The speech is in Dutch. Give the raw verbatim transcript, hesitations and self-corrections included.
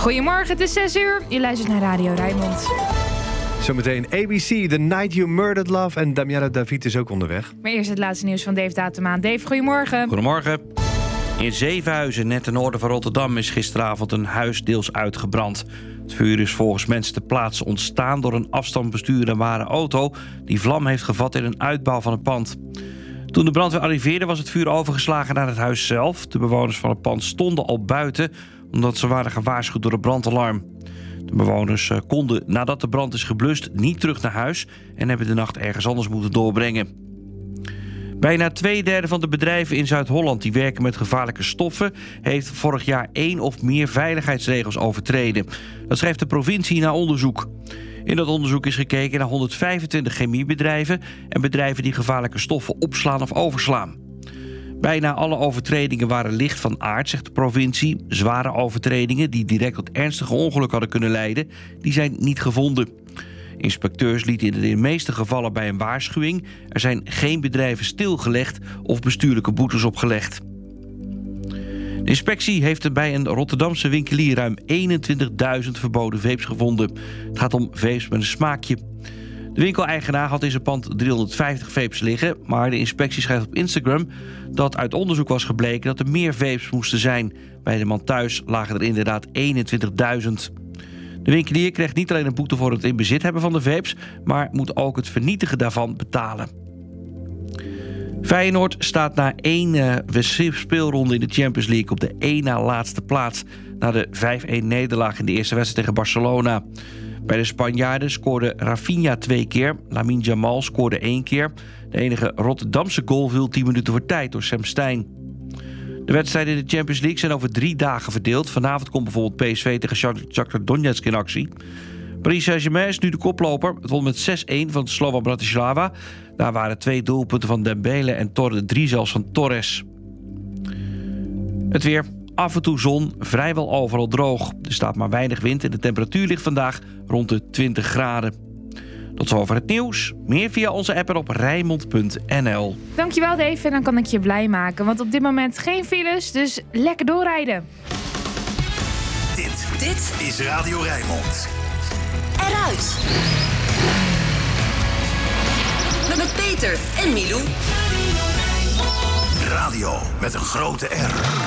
Goedemorgen, het is zes uur. Je luistert naar Radio Rijnmond. Zometeen A B C, The Night You Murdered Love. En Damiano David is ook onderweg. Maar eerst het laatste nieuws van Dave Datemaan. Dave, goedemorgen. Goedemorgen. In Zevenhuizen, net ten noorden van Rotterdam, is gisteravond een huis deels uitgebrand. Het vuur is volgens mensen ter plaatse ontstaan door een afstandsbestuurbare auto die vlam heeft gevat in een uitbouw van het pand. Toen de brandweer arriveerde was het vuur overgeslagen naar het huis zelf. De bewoners van het pand stonden al buiten omdat ze waren gewaarschuwd door het brandalarm. De bewoners konden, nadat de brand is geblust, niet terug naar huis en hebben de nacht ergens anders moeten doorbrengen. Bijna twee derde van de bedrijven in Zuid-Holland die werken met gevaarlijke stoffen heeft vorig jaar één of meer veiligheidsregels overtreden. Dat schrijft de provincie na onderzoek. In dat onderzoek is gekeken naar honderdvijfentwintig chemiebedrijven en bedrijven die gevaarlijke stoffen opslaan of overslaan. Bijna alle overtredingen waren licht van aard, zegt de provincie. Zware overtredingen die direct tot ernstige ongeluk hadden kunnen leiden, die zijn niet gevonden. Inspecteurs lieten in de meeste gevallen bij een waarschuwing. Er zijn geen bedrijven stilgelegd of bestuurlijke boetes opgelegd. De inspectie heeft bij een Rotterdamse winkelier ruim eenentwintigduizend verboden vapes gevonden. Het gaat om vapes met een smaakje. De winkeleigenaar had in zijn pand driehonderdvijftig vapes liggen, maar de inspectie schrijft op Instagram dat uit onderzoek was gebleken dat er meer vapes moesten zijn. Bij de man thuis lagen er inderdaad eenentwintigduizend. De winkelier krijgt niet alleen een boete voor het in bezit hebben van de vapes, maar moet ook het vernietigen daarvan betalen. Feyenoord staat na één uh, speelronde in de Champions League op de één na laatste plaats na de vijf-een nederlaag in de eerste wedstrijd tegen Barcelona. Bij de Spanjaarden scoorde Rafinha twee keer, Lamine Yamal scoorde één keer. De enige Rotterdamse goal viel tien minuten voor tijd door Sam Stein. De wedstrijden in de Champions League zijn over drie dagen verdeeld. Vanavond komt bijvoorbeeld P S V tegen Shakhtar Donetsk in actie. Paris Saint-Germain is nu de koploper. Het won met zes-een van Slovan Bratislava. Daar waren twee doelpunten van Dembele en Torre, drie zelfs van Torres. Het weer. Af en toe zon, vrijwel overal droog. Er staat maar weinig wind en de temperatuur ligt vandaag rond de twintig graden. Tot zover het nieuws. Meer via onze app en op rijnmond punt n l. Dankjewel Dave, en dan kan ik je blij maken. Want op dit moment geen files, dus lekker doorrijden. Dit, dit is Radio Rijnmond. Eruit. Met Peter en Milou. Radio met een grote R.